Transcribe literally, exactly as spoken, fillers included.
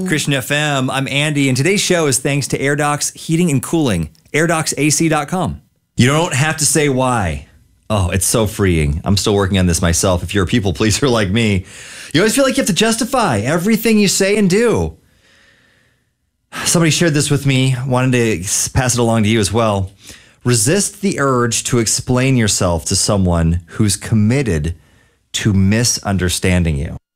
Christian F M. I'm Andy, and today's show is thanks to AirDocs Heating and Cooling, air docs A C dot com. You don't have to say why. Oh, it's so freeing. I'm still working on this myself. If you're a people pleaser like me, you always feel like you have to justify everything you say and do. Somebody shared this with me, wanted to pass it along to you as well. Resist the urge to explain yourself to someone who's committed to misunderstanding you.